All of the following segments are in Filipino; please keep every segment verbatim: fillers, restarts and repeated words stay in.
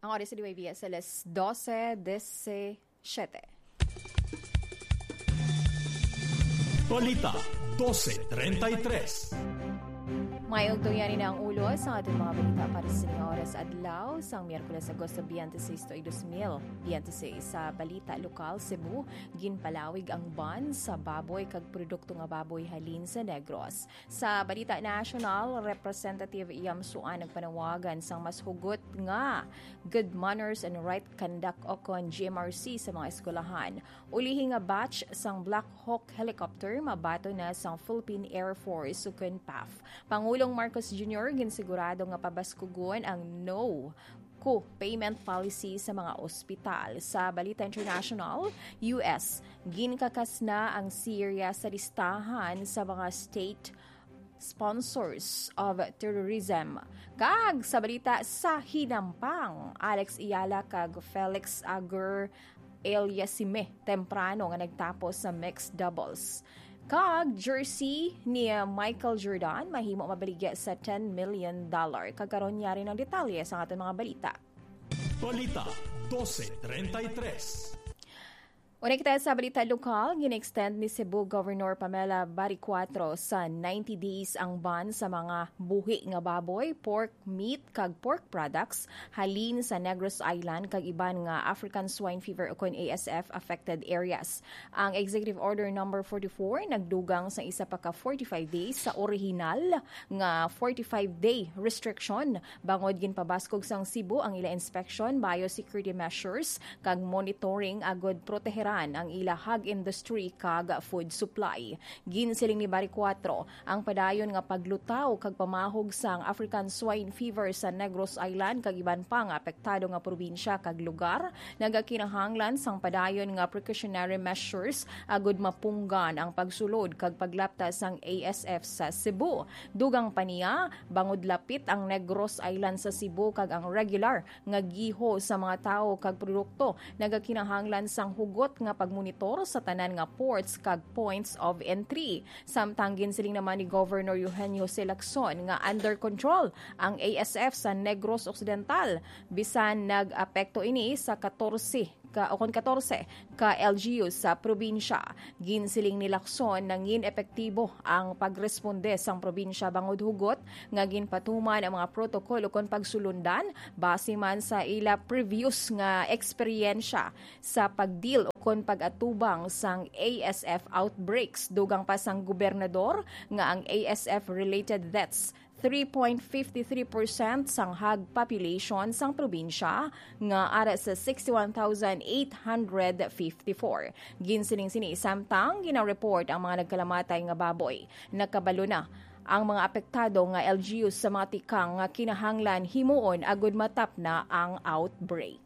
Ang oras sa D Y B S alas dose disisiete. Balita dose treinta y tres. Mayong tuyani na ang ulo sa ating mga balita para sa inyong oras adlaw sang Miyerkules Agosto twenty-six, two thousand twenty-six. Sa balita lokal Cebu, ginpalawig ang ban sa baboy kag produkto nga baboy halin sa Negros. Sa balita national, Representative Yam Suan nagpanawagan sang mas hugot nga good manners and right conduct o kon G M R C sa mga eskwelahan. Ulihi nga batch sang Black Hawk helicopter mabato na sang Philippine Air Force sukun P A F. Pangulong Marcos Junior ginsigurado nga pabaskugon ang no co-payment policy sa mga ospital. Sa balita international, U S ginkakas na ang Syria sa listahan sa mga state sponsors of terrorism. Kag sa balita sa hinampang, Alex Iyala kag Felix Agur Eliasime temprano nga nagtapos sa mixed doubles. Kag jersey ni Michael Jordan mahimo mabaligya sa ten million dollars. Kagkaroon niya rin ang detalye sa ating mga balita. Balita dose treinta y tres. Una kita sa balita lokal, gin-extend ni Cebu Governor Pamela Baricuatro sa ninety days ang ban sa mga buhi nga baboy, pork, meat, kag pork products halin sa Negros Island kag iban nga African Swine Fever o kon A S F affected areas. Ang Executive Order number forty-four nagdugang sa isa pa ka forty-five days sa original nga forty-five day restriction bangod ginpabaskog sang Cebu ang ila inspection, biosecurity measures kag monitoring agod proteher ang ilahag industry kag food supply. Ginsiling ni Baricuatro ang padayon nga paglutaw kag pamahog sang African Swine Fever sa Negros Island kag iban pa nga apektado nga probinsya kag lugar nagakinahanglan sang padayon nga precautionary measures agud mapunggan ang pagsulod kag paglaptas sang A S F sa Cebu. Dugang pa niya bangod lapit ang Negros Island sa Cebu kag ang regular nga giho sa mga tawo kag produkto nagakinahanglan sang hugot nga pagmonitor sa tanan nga ports kag points of entry. Samtang ginsiling naman ni Governor Eugenio C. Lacson nga under control ang A S F sa Negros Occidental bisan nag-apekto ini sa fourteen ka o kon fourteen ka L G Us sa probinsya. Ginsiling ni Lacson nangin epektibo ang pagresponde sang probinsya bangod hugot nga ginpatuman ang mga protokolo kon pagsulundan base man sa ila previous nga eksperyensya sa pagdeal o kon pag-atubang sang A S F outbreaks. Dugang pa sang gobernador nga ang A S F related deaths three point five three percent sang hag population sang probinsya nga ara sa sixty-one thousand eight hundred fifty-four. Ginsiling sini samtang gina-report ang mga nagkalamatay nga baboy. Nakabalo na ang mga apektado nga L G Us sa mga tikang nga kinahanglan himuon agud matap na ang outbreak.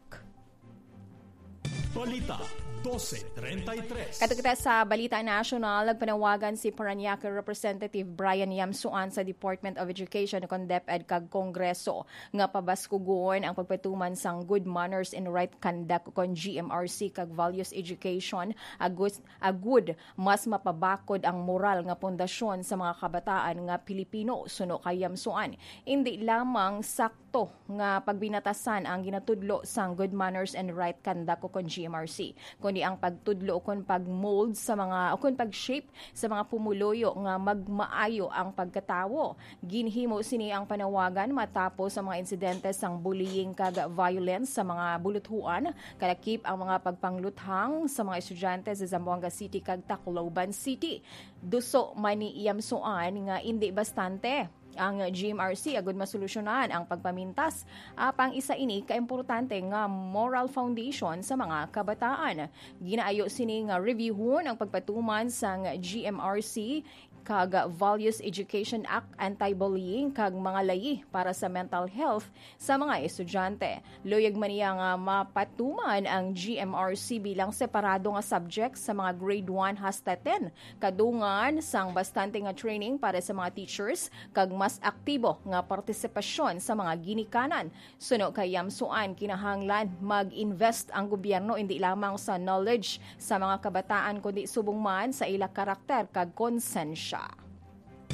Balita dose treinta y tres. Katukita sa Balita National, nagpanawagan si Parañaque Representative Brian Yam Suan sa Department of Education kon DepEd kag Kongreso nga pabaskugon ang pagpatuman sang good manners and right conduct kon G M R C kag values education agud agud mas mapabakod ang moral nga pundasyon sa mga kabataan nga Pilipino suno kay Yam Suan. Hindi lamang sakto nga pagbinatasan ang ginatudlo sang good manners and right conduct kon G M R C kundi ang pagtudlo kon pagmold sa mga o kon pag-shape sa mga pumuluyo nga magmaayo ang pagkatawo. Ginhimo sini ang panawagan matapos sa mga insidente sang bullying kag violence sa mga buluthuan kalakip ang mga pagpangluthang sa mga estudyante sa Zamboanga City kag Tacloban City. Duso man ni Yam Suan nga hindi bastante ang G M R C agud masolusyonan ang pagpamintas apang isa ini kaimportante nga moral foundation sa mga kabataan. Ginaayo sini nga reviewon ang pagpatuman sang G M R C kag Values Education Act, anti-bullying kag mga layi para sa mental health sa mga estudyante. Luyag man niya nga mapatuman ang G M R C bilang separado nga subject sa mga grade one hasta ten. Kadungan sang bastante nga training para sa mga teachers kag mas aktibo nga partisipasyon sa mga ginikanan. Suno kay Yam Suan, kinahanglan mag-invest ang gobyerno hindi lamang sa knowledge sa mga kabataan kundi subong man sa ila karakter kag konsensya.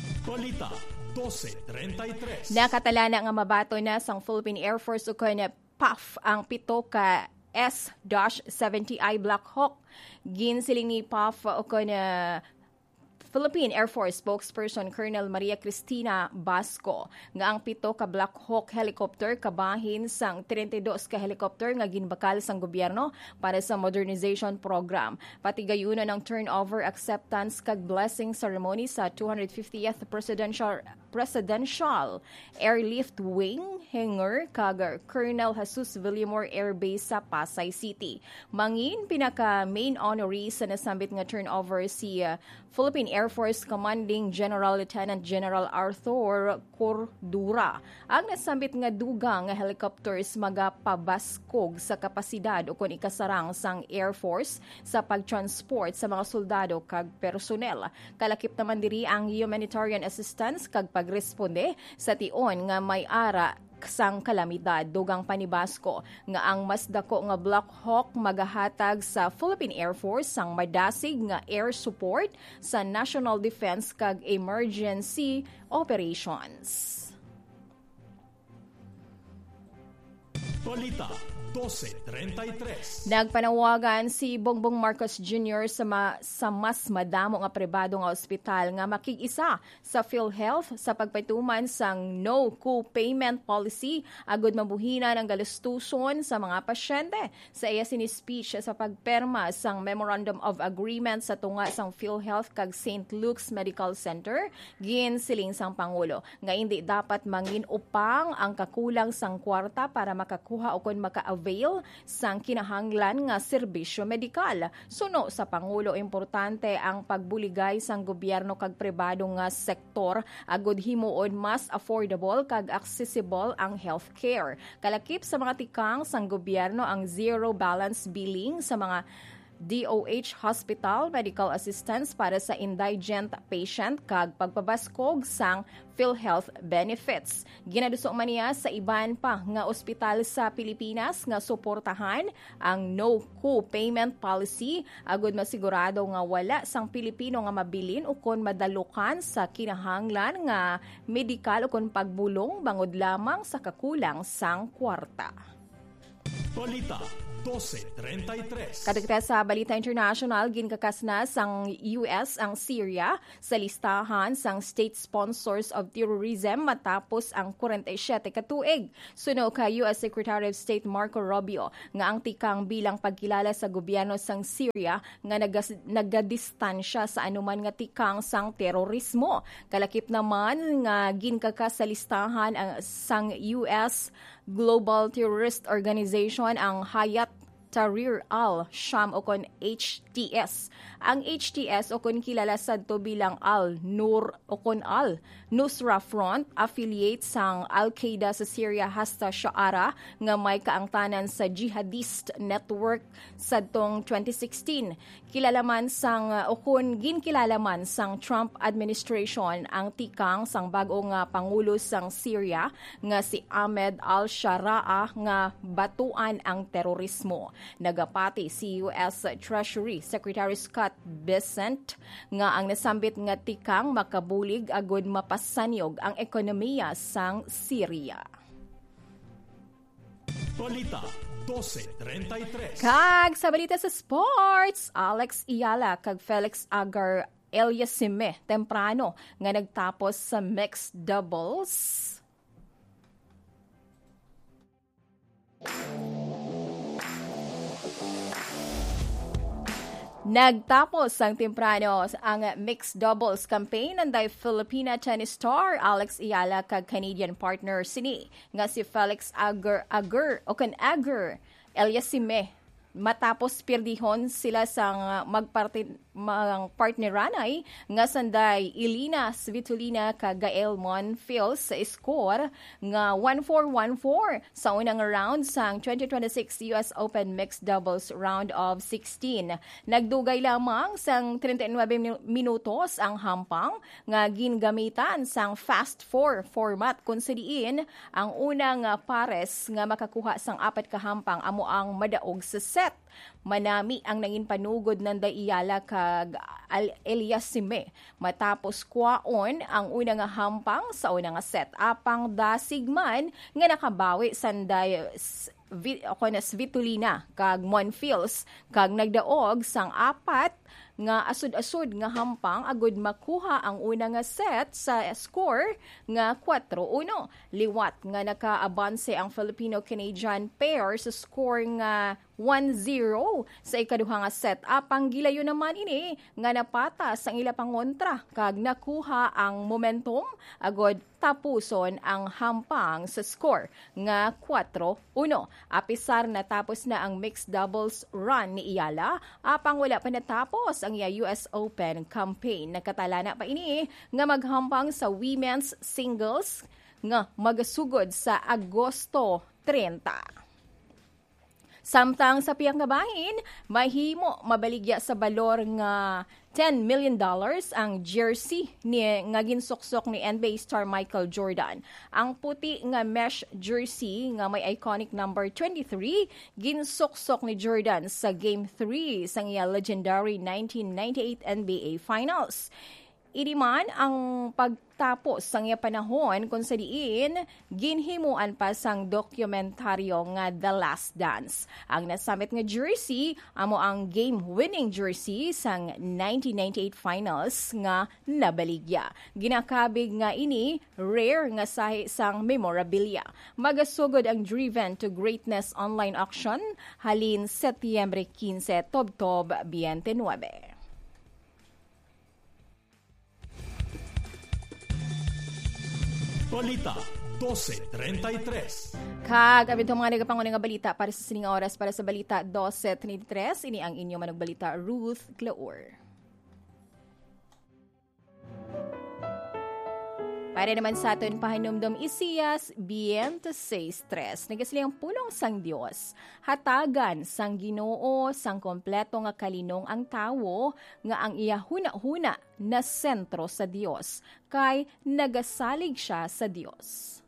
Balita dose treinta y tres. Nakatala na nga mabato na sang Philippine Air Force ukon P A F ang pito ka S seventy I Black Hawk. Ginsiling ni P A F o kon uh, Philippine Air Force spokesperson Colonel Maria Cristina Basco nga ang pito ka Black Hawk helicopter kabahin sang thirty-two ka helicopter nga ginbakal sang gobyerno para sa modernization program. Pati gayuna ng turnover acceptance kag blessing ceremony sa two hundred fiftieth presidential presidential airlift wing hangar kag Colonel Jesus Villamor Air Base sa Pasay City. Mangin pinaka main honoree sa nasambit nga turnover si uh, Philippine Air Force Commanding General Lieutenant General Arthur Cordura. Ang nasambit nga dugang nga helicopters magapabaskog sa kapasidad o kung ikasarang sang Air Force sa pagtransport sa mga soldado kag personnel. Kalakip naman diri ang humanitarian assistance kag pagresponde sa tion nga may ara sang kalamidad. Dugang panibasco nga ang mas dako nga Black Hawk magahatag sa Philippine Air Force sang madasig nga air support sa national defense kag emergency operations. Balita twelve thirty-three. Nagpanawagan si Bongbong Marcos Junior sa, ma, sa mas madamo nga pribado nga ospital nga makig-isa sa PhilHealth sa pagpatuman sang no co-payment policy agud mabuhina ng galustuson sa mga pasyente. Sa iya sini-speech sa pagperma sang Memorandum of Agreement sa tunga sang PhilHealth kag Saint Luke's Medical Center, ginsiling sang Pangulo nga hindi dapat mangin upang ang kakulang sang kwarta para makakuha o kon maka avail sang kinahanglan nga serbisyo medikal. Suno sa Pangulo, importante ang pagbuligay sang gobyerno kag pribado nga sektor agud himuon mas affordable kag accessible ang healthcare. Kalakip sa mga tikang sang gobyerno ang zero balance billing sa mga D O H Hospital Medical Assistance para sa indigent patient kag pagpabaskog sang PhilHealth benefits. Ginadusok man niya sa iban pa nga ospital sa Pilipinas nga suportahan ang no co-payment policy agud masigurado nga wala sang Pilipino nga mabilin o kon madalukan sa kinahanglan nga medikal o kon pagbulong bangod lamang sa kakulang sang kwarta. Balita twelve thirty-three. Kadagta sa Balita International, ginkakas na sang U S ang Syria sa listahan sang state sponsors of terrorism matapos ang forty-seven katuig. Suno kay U S Secretary of State Marco Rubio nga ang tikang bilang pagkilala sa gobyerno sang Syria nga nagadistansya sa anuman nga tikang sang terorismo. Kalakip naman nga ginkakas sa listahan ang sang U S Global Terrorist Organization ang Hayat Tahrir al-Sham o kon H T S. Ang H T S o kon kilala sadto bilang Al-Nur o kon Al-Nusra Front, affiliate sang Al-Qaeda sa Syria hasta Sha'ara nga may kaangtanan sa jihadist network sadtong twenty sixteen. Kilalaman sang o kon ginkilalaman sang Trump administration ang tikang sang bag-o nga pangulo sang Syria nga si Ahmed al-Sharaa nga batuan ang terorismo. Nagapati si U S Treasury Secretary Scott Bessent nga ang nasambit nga tikang makabulig agud mapasanyog ang ekonomiya sang Syria. Balita twelve thirty-three. Kag sa balita sa sports, Alex Iyala kag Felix Agar Eliasime temprano nga nagtapos sa mixed doubles. Nagtapos ang temprano ang mixed doubles campaign ng day Filipina tennis star Alex Iyala kag Canadian partner sini nga si Felix Agar Agar o kan Agar Eliasime. Matapos pirdihon sila sa magparti mga partneranay nga sanday Ilina Svitolina kag Gael Monfils sa score nga one four one four sa unang round sang twenty twenty-six U S Open Mixed Doubles Round of sixteen. Nagdugay lamang sang thirty-nine minutos ang hampang nga gingamitan sang fast four format kung sa diin ang unang pares nga makakuha sang apat ka hampang amo ang madaog sa set. Manami ang nangin panugod ng Iyala kag Eliasime matapos kwaon ang unang hampang sa unang set. Apang dasigman nga nakabawi sanday Vi, ako na Svitolina kag Monfils kag nagdaog sang apat nga asud-asud nga hampang agud makuha ang una nga set sa score nga four one. Liwat nga nakaabanse ang Filipino-Canadian pair sa score nga one zero sa ikaduha nga set. Apang gilayo naman ini nga napatas ang ila pangontra kag nakuha ang momentum agud tapuson ang hampang sa score nga four one. Apisar natapos na ang mixed doubles run ni Iyala, apang wala pa natapos ang iya U S Open campaign. Nakatalana pa ini nga maghampang sa women's singles nga magasugod sa Agosto thirty. Samtang sa piyang nga bahin, mahimo mabaligya sa balor nga ten million dollars ang jersey ni nga ginsuksok ni N B A star Michael Jordan. Ang puti nga mesh jersey nga may iconic number twenty-three ginsuksok ni Jordan sa Game three sa iya legendary nineteen ninety-eight N B A Finals. Idi man ang pagtapos sang iya panahon kung sa diin ginhimuan pa sang dokumentaryo nga The Last Dance. Ang nasamit nga jersey amo ang game-winning jersey sang nineteen ninety-eight Finals nga nabaligya. Ginakabig nga ini rare nga sahi sang memorabilia. Magasugod ang Driven to Greatness online auction halin Setyembre quince tobtob twenty-nine. Balita twelve thirty-three. Kag abito mga nagapangunan nga balita para sa sining oras para sa balita twelve thirty-three, ini ang inyo managbalita Ruth Claur. Para naman sa aton pahinumdom Isiyas twenty-six tres. Nagasili ang pulong sang Dios. Hatagan sang Ginoo sang kompleto nga kalinong ang tawo nga ang iya huna-huna na sentro sa Dios kay nagasalig siya sa Dios.